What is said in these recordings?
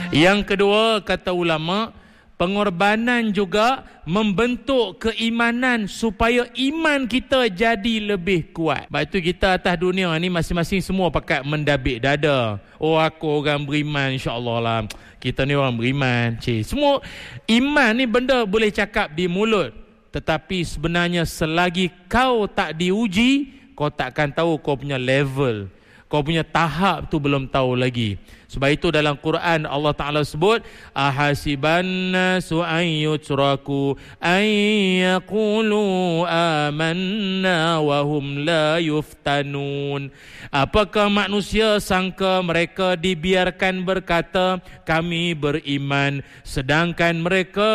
Yang kedua, kata ulama, pengorbanan juga membentuk keimanan supaya iman kita jadi lebih kuat. Sebab itu kita atas dunia ni masing-masing semua pakat mendabik dada. Oh, aku orang beriman, insya-Allah lah. Kita ni orang beriman. Semua iman ni benda boleh cakap di mulut. Tetapi sebenarnya selagi kau tak diuji, kau takkan tahu kau punya level. Kau punya tahap tu belum tahu lagi. Sebab itu dalam Quran Allah Ta'ala sebut, ahasiban nasu an yutraku an yaqulu amanna wa hum la yuftanun. Apakah manusia sangka mereka dibiarkan berkata kami beriman, sedangkan mereka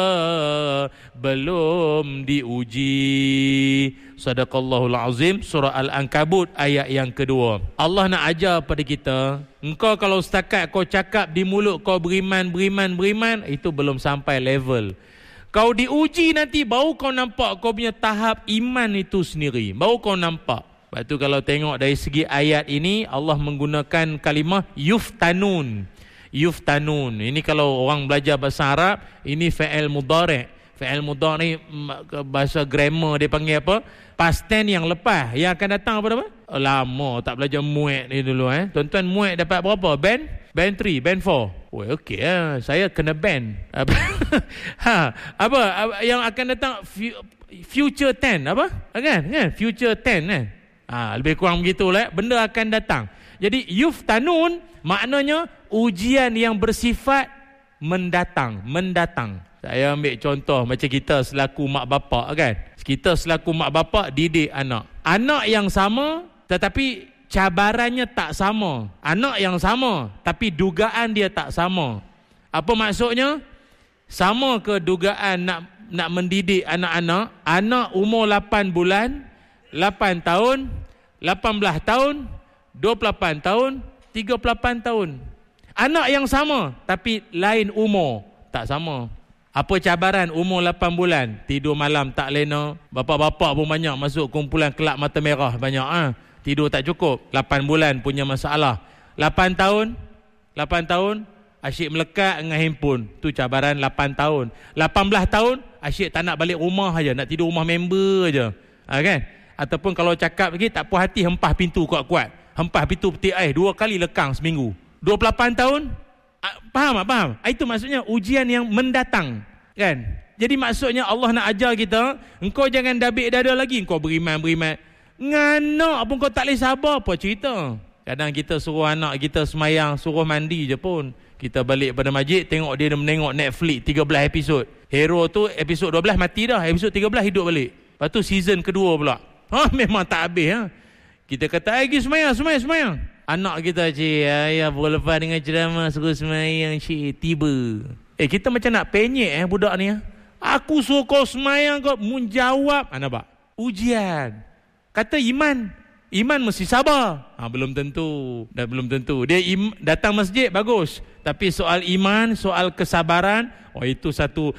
belum diuji. Sadaqallahul azim. Surah Al-Ankabut ayat yang kedua. Allah nak ajar pada kita, engkau kalau setakat kau cakap di mulut kau beriman, itu belum sampai level. Kau diuji nanti baru kau nampak kau punya tahap iman itu sendiri. Baru kau nampak. Sebab tu kalau tengok dari segi ayat ini, Allah menggunakan kalimah yuftanun. Yuftanun. Ini kalau orang belajar bahasa Arab, ini fi'il mudhari'. Fi'il mudhari' bahasa grammar dia panggil apa? Past tense yang lepas. Yang akan datang apa? Lama tak belajar muek ni dulu. Tuan-tuan muek dapat berapa? Band 3, band 4. Oh, okey lah. Saya kena band. Apa yang akan datang? Future 10. Apa? Kan? Future 10 kan? Lebih kurang begitulah. Benda akan datang. Jadi yuftanun maknanya ujian yang bersifat mendatang. Saya ambil contoh macam kita selaku mak bapak kan. Kita selaku mak bapak didik anak. Anak yang sama tetapi cabarannya tak sama. Anak yang sama tapi dugaan dia tak sama. Apa maksudnya? Sama ke dugaan nak mendidik anak-anak? Anak umur 8 bulan, 8 tahun, 18 tahun, 28 tahun, 38 tahun. Anak yang sama tapi lain umur, tak sama. Apa cabaran umur 8 bulan? Tidur malam tak lena. Bapak-bapak pun banyak masuk kumpulan kelab mata merah banyak. Tidur tak cukup. 8 bulan punya masalah. 8 tahun asyik melekat dengan handphone. Tu cabaran 8 tahun. 18 tahun asyik tak nak balik rumah aja, nak tidur rumah member aja. Kan? Ataupun kalau cakap lagi tak puas hati, hempah pintu kuat-kuat. Hempah pintu peti air 2 kali lekang seminggu. 28 tahun. Faham? Itu maksudnya ujian yang mendatang kan. Jadi maksudnya Allah nak ajar kita, engkau jangan dabik dada lagi, engkau beriman nganak pun kau tak boleh sabar. Apa cerita? Kadang kita suruh anak kita semayang, suruh mandi je pun, kita balik pada masjid tengok dia menengok Netflix 13 episod. Hero tu episod 12 mati dah, episod 13 hidup balik. Lepas tu season kedua pula. Memang tak habis. Kita kata pergi semayang. Anak kita ayah berlepas dengan ceramah suruh semayang tiba. Kita macam nak penyek budak ni. Aku suruh kau semayang, kau menjawab. Nampak? Ujian. Kata iman mesti sabar. Belum tentu. Belum tentu. Dia datang masjid bagus. Tapi soal iman, soal kesabaran, itu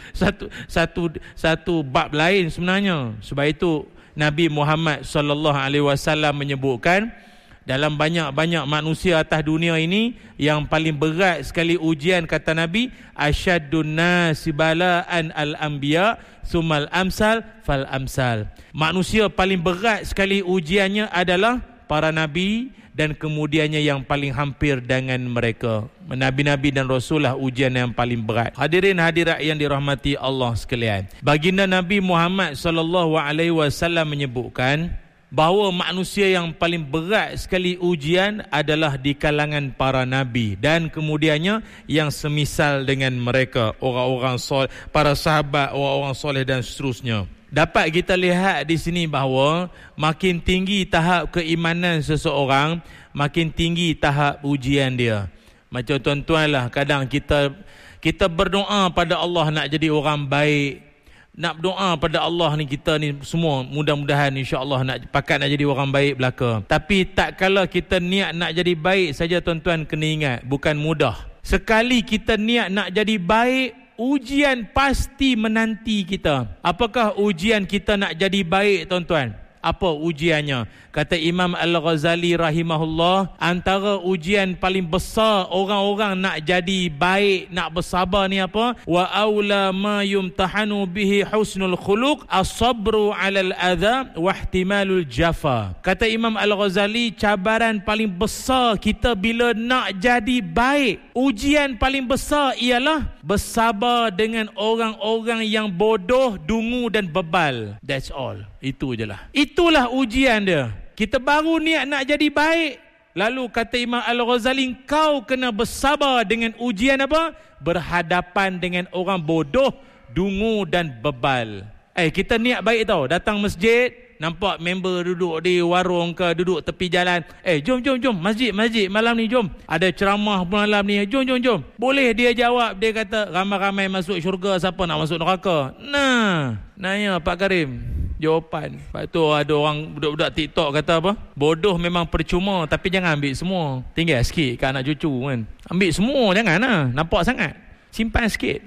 satu bab lain sebenarnya. Sebab itu Nabi Muhammad sallallahu alaihi wasallam menyebutkan, dalam banyak-banyak manusia atas dunia ini, yang paling berat sekali ujian, kata Nabi, asyaddun nasi bala'an al-anbiya summal amsal fal amsal. Manusia paling berat sekali ujiannya adalah para nabi, dan kemudiannya yang paling hampir dengan mereka. Nabi-nabi dan Rasulullah ujian yang paling berat. Hadirin hadirat yang dirahmati Allah sekalian, baginda Nabi Muhammad sallallahu alaihi wasallam menyebutkan bahawa manusia yang paling berat sekali ujian adalah di kalangan para nabi, dan kemudiannya yang semisal dengan mereka, orang-orang soleh, para sahabat, orang-orang soleh dan seterusnya. Dapat kita lihat di sini bahawa makin tinggi tahap keimanan seseorang, makin tinggi tahap ujian dia. Macam tuan-tuan lah, kadang kita berdoa pada Allah nak jadi orang baik. Nak berdoa pada Allah ni, kita ni semua mudah-mudahan insya-Allah nak jadi orang baik belaka. Tapi tak kala kita niat nak jadi baik saja, tuan-tuan kena ingat, bukan mudah. Sekali kita niat nak jadi baik, ujian pasti menanti kita. Apakah ujian kita nak jadi baik, tuan-tuan? Apa ujiannya? Kata Imam Al-Ghazali rahimahullah, antara ujian paling besar orang-orang nak jadi baik, nak bersabar ni apa? Wa aula ma yumtahanu bihi husnul khuluq as-sabru 'alal adha wa ihtimalul jafa. Kata Imam Al-Ghazali, cabaran paling besar kita bila nak jadi baik, ujian paling besar ialah bersabar dengan orang-orang yang bodoh, dungu dan bebal. That's all. Itu je lah. Itulah ujian dia. Kita baru niat nak jadi baik. Lalu kata Imam Al-Ghazali, kau kena bersabar dengan ujian apa? Berhadapan dengan orang bodoh, dungu dan bebal. Kita niat baik tau. Datang masjid, nampak member duduk di warung ke, duduk tepi jalan. Jom masjid malam ni, jom. Ada ceramah malam ni, jom. Boleh dia jawab, dia kata ramai-ramai masuk syurga, siapa nak masuk neraka? Nanya Pak Karim jawapan. Lepas tu ada orang budak-budak TikTok kata apa? Bodoh memang percuma, tapi jangan ambil semua. Tinggal sikit kat anak cucu kan. Ambil semua jangan lah. Nampak sangat. Simpan sikit.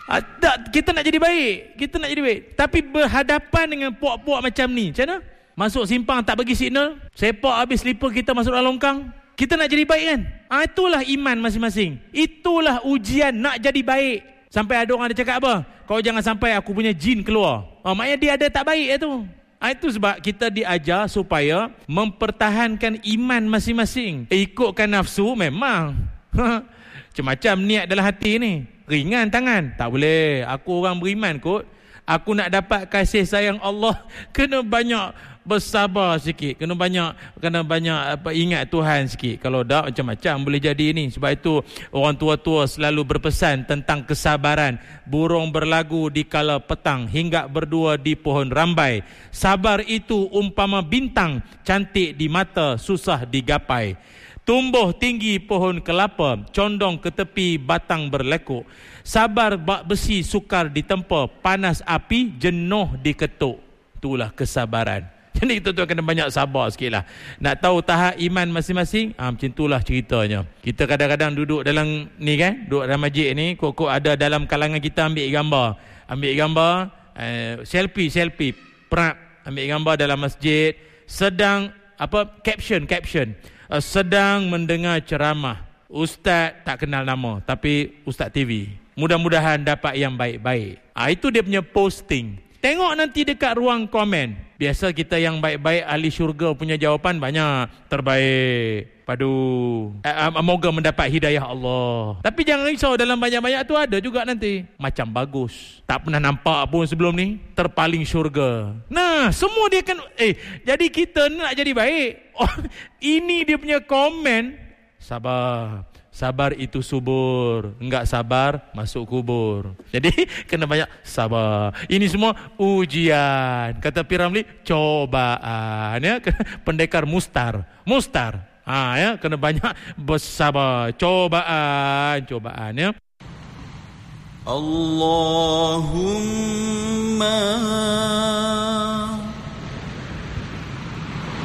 Kita nak jadi baik. Tapi berhadapan dengan puak-puak macam ni, macam mana? Masuk simpang tak bagi signal, sepak habis slipper kita masuk dalam longkang. Kita nak jadi baik kan? Itulah iman masing-masing. Itulah ujian nak jadi baik. Sampai ada orang ada cakap apa? Kau jangan sampai aku punya jin keluar. Maknanya dia ada tak baik tu. Itu sebab kita diajar supaya mempertahankan iman masing-masing. Ikutkan nafsu memang macam-macam niat dalam hati ni. Ringan tangan. Tak boleh. Aku orang beriman kot. Aku nak dapat kasih sayang Allah, kena banyak bersabar sikit. Kena banyak ingat Tuhan sikit. Kalau tak macam-macam boleh jadi ni. Sebab itu orang tua-tua selalu berpesan tentang kesabaran. Burung berlagu di kala petang, hinggap berdua di pohon rambai. Sabar itu umpama bintang, cantik di mata, susah digapai. Tumbuh tinggi pohon kelapa, condong ke tepi batang berlekuk. Sabar bak besi sukar ditempa, panas api jenuh diketuk. Itulah kesabaran. Jadi kita tu kena banyak sabar sikit lah. Nak tahu tahap iman masing-masing, macam itulah ceritanya. Kita kadang-kadang duduk dalam ni kan, duduk dalam masjid ni, kok ada dalam kalangan kita ambil gambar, selfie, prap, ambil gambar dalam masjid, sedang caption. Sedang mendengar ceramah. Ustaz tak kenal nama, tapi Ustaz TV. Mudah-mudahan dapat yang baik-baik. Itu dia punya posting. Tengok nanti dekat ruang komen. Biasa kita yang baik-baik, ahli syurga punya jawapan banyak. Terbaik. Padu. Moga mendapat hidayah Allah. Tapi jangan risau, dalam banyak-banyak tu ada juga nanti. Macam bagus. Tak pernah nampak pun sebelum ni. Terpaling syurga. Semua dia kan. Jadi kita nak jadi baik. Ini dia punya komen. Sabar itu subur. Enggak sabar, masuk kubur. Jadi kena banyak sabar. Ini semua ujian. Kata Piramli, cobaan. Ya? Pendekar mustar. Kena banyak bersabar. Cobaan ya. Allahumma